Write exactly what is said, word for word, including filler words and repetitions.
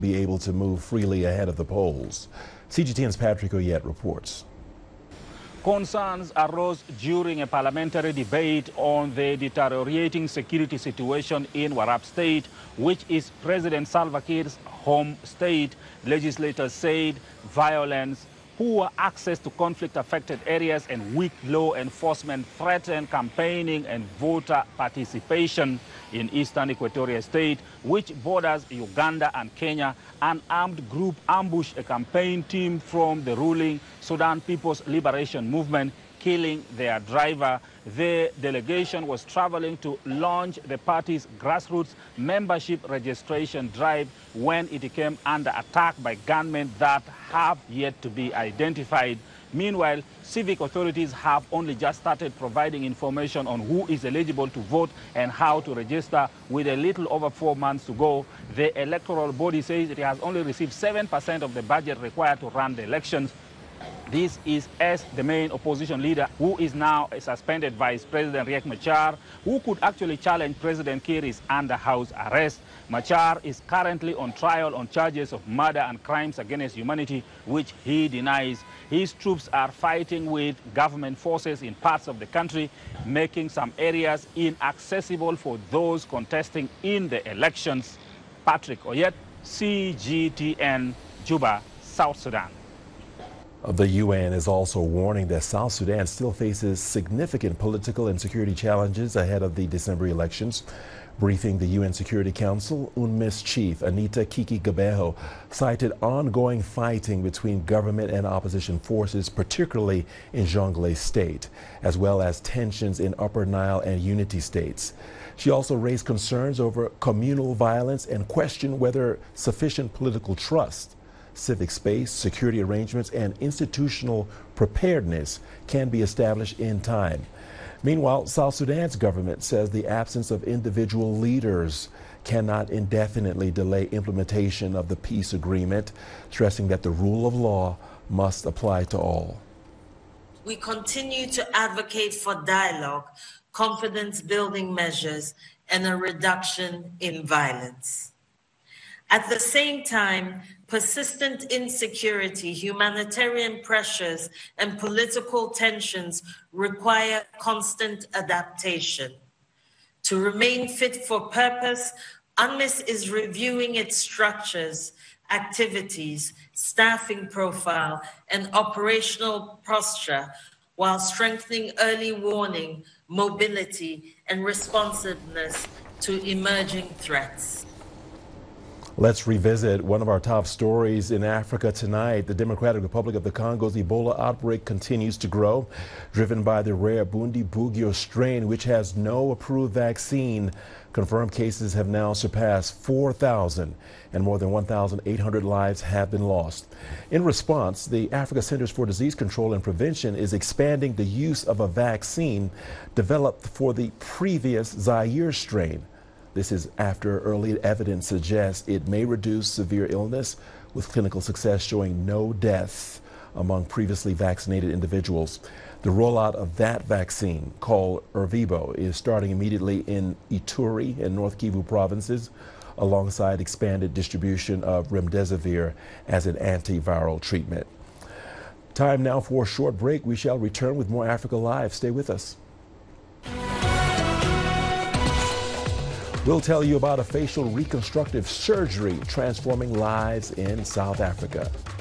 be able to move freely ahead of the polls. C G T N's Patrick Oyet reports. Concerns arose during a parliamentary debate on the deteriorating security situation in Warrap State, which is President Salva Kiir's home state. Legislators said violence, poor access to conflict-affected areas, and weak law enforcement threaten campaigning and voter participation. In eastern Equatoria State, which borders Uganda and Kenya, an armed group ambushed a campaign team from the ruling Sudan People's Liberation Movement, killing their driver. The delegation was traveling to launch the party's grassroots membership registration drive when it came under attack by gunmen that have yet to be identified. Meanwhile, civic authorities have only just started providing information on who is eligible to vote and how to register. With a little over four months to go, the electoral body says it has only received seven percent of the budget required to run the elections. This is as the main opposition leader, who is now a suspended Vice President Riek Machar, who could actually challenge President Kiir, is under house arrest. Machar is currently on trial on charges of murder and crimes against humanity, which he denies. His troops are fighting with government forces in parts of the country, making some areas inaccessible for those contesting in the elections. Patrick Oyet, C G T N, Juba, South Sudan. The U N is also warning that South Sudan still faces significant political and security challenges ahead of the December elections. Briefing the U N Security Council, UNMISS Chief Anita Kiki-Gabeho cited ongoing fighting between government and opposition forces, particularly in Jonglei State, as well as tensions in Upper Nile and Unity States. She also raised concerns over communal violence and questioned whether sufficient political trust, civic space, security arrangements, and institutional preparedness can be established in time. Meanwhile, South Sudan's government says the absence of individual leaders cannot indefinitely delay implementation of the peace agreement, stressing that the rule of law must apply to all. We continue to advocate for dialogue, confidence-building measures, and a reduction in violence. At the same time, persistent insecurity, humanitarian pressures, and political tensions require constant adaptation. To remain fit for purpose, UNMISS is reviewing its structures, activities, staffing profile, and operational posture while strengthening early warning, mobility, and responsiveness to emerging threats. Let's revisit one of our top stories in Africa tonight. The Democratic Republic of the Congo's Ebola outbreak continues to grow, driven by the rare Bundibugyo strain, which has no approved vaccine. Confirmed cases have now surpassed four thousand, and more than one thousand eight hundred lives have been lost. In response, the Africa Centers for Disease Control and Prevention is expanding the use of a vaccine developed for the previous Zaire strain. This is after early evidence suggests it may reduce severe illness, with clinical success showing no deaths among previously vaccinated individuals. The rollout of that vaccine, called Ervebo, is starting immediately in Ituri and North Kivu provinces, alongside expanded distribution of remdesivir as an antiviral treatment. Time now for a short break. We shall return with more Africa Live. Stay with us. We'll tell you about a facial reconstructive surgery transforming lives in South Africa.